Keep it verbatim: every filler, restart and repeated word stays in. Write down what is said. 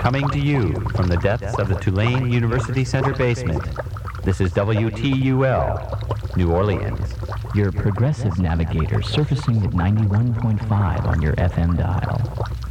Coming to you from the depths of the Tulane University Center basement, this is W T U L, New Orleans. Your progressive navigator surfacing at ninety-one point five on your F M dial.